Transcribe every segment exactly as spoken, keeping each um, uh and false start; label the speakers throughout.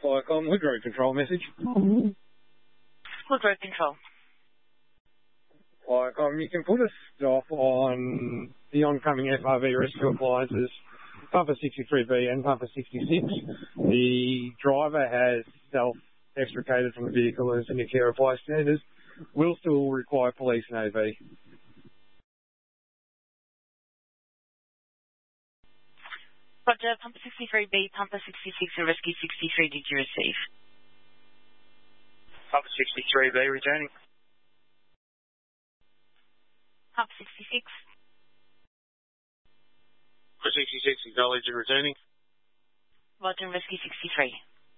Speaker 1: Firecom, Hood Road Control message.
Speaker 2: Hood Road Control.
Speaker 1: Firecom, you can put a stop on the oncoming F R V rescue appliances, Pumper sixty-three B and Pumper sixty-six. The driver has self-extricated from the vehicle as in the care of bystanders. Will still require police and A V.
Speaker 2: Roger, Pumper sixty-three B, Pumper sixty-six and Rescue sixty-three, did you receive?
Speaker 3: Pumper sixty-three B, returning.
Speaker 2: Pumper sixty-six.
Speaker 3: Pumper sixty-six, acknowledged and returning.
Speaker 2: Roger, and Rescue sixty-three.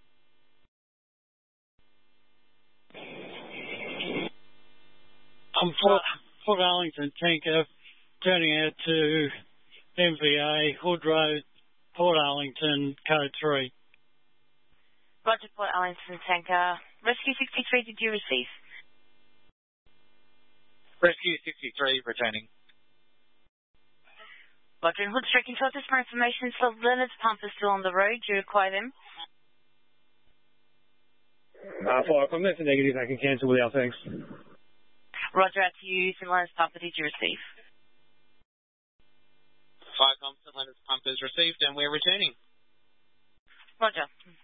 Speaker 4: I'm Port, Port Arlington tanker, turning out to M V A, Hood Road, Port Arlington, code three.
Speaker 2: Roger, Port Arlington tanker. Rescue sixty-three, did you receive?
Speaker 3: Rescue sixty-three, returning.
Speaker 2: Roger, and Hood Street Control, just for information, so Leonard's pump is still on the road. Do you require them?
Speaker 1: Uh, Firecom, that's a negative. I can cancel without thanks.
Speaker 2: Roger, out to you. Saint Leonard's pump, did you receive?
Speaker 3: Firecom, Saint Leonard's pump is received and we're returning.
Speaker 2: Roger.